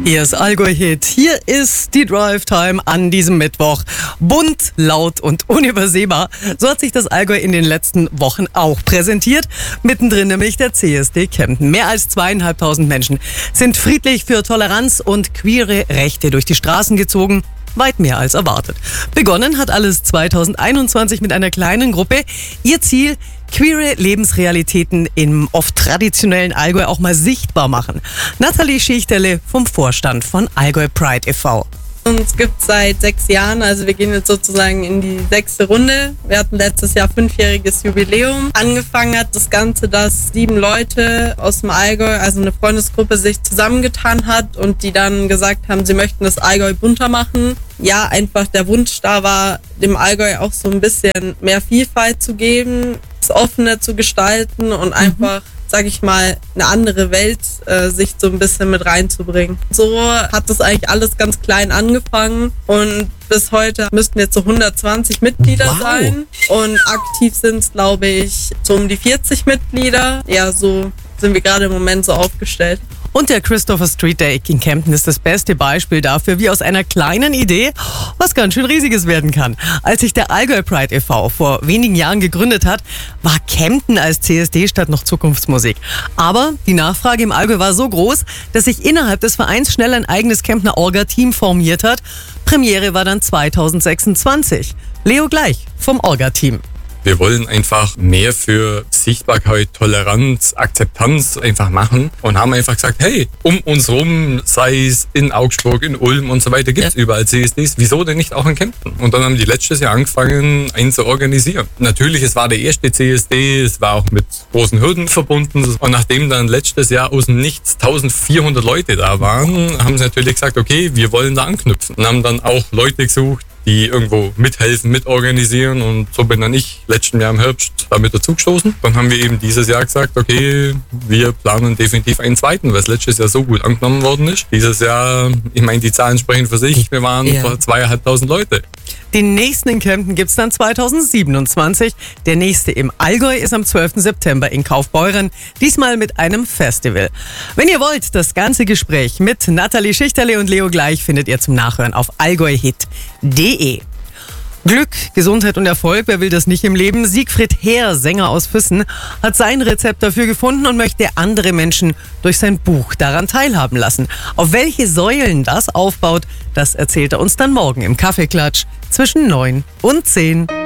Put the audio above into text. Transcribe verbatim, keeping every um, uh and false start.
Hier ist Allgäu-Hit. Hier ist die Drive-Time an diesem Mittwoch. Bunt, laut und unübersehbar. So hat sich das Allgäu in den letzten Wochen auch präsentiert. Mittendrin nämlich der C S D Kempten. Mehr als zweieinhalbtausend Menschen sind friedlich für Toleranz und queere Rechte durch die Straßen gezogen. Weit mehr als erwartet. Begonnen hat alles zweitausendeinundzwanzig mit einer kleinen Gruppe. Ihr Ziel: queere Lebensrealitäten im oft traditionellen Allgäu auch mal sichtbar machen. Nathalie Schichterle vom Vorstand von Allgäu Pride e V Uns gibt es seit sechs Jahren, also wir gehen jetzt sozusagen in die sechste Runde. Wir hatten letztes Jahr fünfjähriges Jubiläum. Angefangen hat das Ganze, dass sieben Leute aus dem Allgäu, also eine Freundesgruppe, sich zusammengetan hat und die dann gesagt haben, sie möchten das Allgäu bunter machen. Ja, einfach der Wunsch da war, dem Allgäu auch so ein bisschen mehr Vielfalt zu geben, es offener zu gestalten und einfach, mhm. sag ich mal, eine andere Welt äh, sich so ein bisschen mit reinzubringen. So hat das eigentlich alles ganz klein angefangen und bis heute müssten jetzt so hundertzwanzig Mitglieder wow. sein und aktiv sind es, glaube ich, so um die vierzig Mitglieder. Ja, so sind wir gerade im Moment so aufgestellt. Und der Christopher Street Day in Kempten ist das beste Beispiel dafür, wie aus einer kleinen Idee was ganz schön Riesiges werden kann. Als sich der Allgäu Pride e V vor wenigen Jahren gegründet hat, war Kempten als C S D-Stadt noch Zukunftsmusik. Aber die Nachfrage im Allgäu war so groß, dass sich innerhalb des Vereins schnell ein eigenes Kemptner Orga-Team formiert hat. Premiere war dann zweitausendsechsundzwanzig. Leo Gleich vom Orga-Team. Wir wollen einfach mehr für Sichtbarkeit, Toleranz, Akzeptanz einfach machen und haben einfach gesagt, hey, um uns rum, sei es in Augsburg, in Ulm und so weiter, gibt es ja. überall C S Ds. Wieso denn nicht auch in Kempten? Und dann haben die letztes Jahr angefangen, einen zu organisieren. Natürlich, es war der erste C S D, es war auch mit großen Hürden verbunden. Und nachdem dann letztes Jahr aus dem Nichts eintausendvierhundert Leute da waren, haben sie natürlich gesagt, okay, wir wollen da anknüpfen. Und haben dann auch Leute gesucht, die irgendwo mithelfen, mitorganisieren, und so bin dann ich letzten Jahr im Herbst damit dazugestoßen. Dann haben wir eben dieses Jahr gesagt, okay, wir planen definitiv einen zweiten, weil es letztes Jahr so gut angenommen worden ist. Dieses Jahr, ich meine, die Zahlen sprechen für sich, wir waren yeah. zweieinhalbtausend Leute. Den nächsten in Kempten gibt's dann zweitausendsiebenundzwanzig. Der nächste im Allgäu ist am zwölften September in Kaufbeuren. Diesmal mit einem Festival. Wenn ihr wollt, das ganze Gespräch mit Nathalie Schichterle und Leo Gleich findet ihr zum Nachhören auf allgäuhit punkt de. Glück, Gesundheit und Erfolg, wer will das nicht im Leben? Siegfried Heer, Sänger aus Füssen, hat sein Rezept dafür gefunden und möchte andere Menschen durch sein Buch daran teilhaben lassen. Auf welche Säulen das aufbaut, das erzählt er uns dann morgen im Kaffeeklatsch zwischen neun und zehn.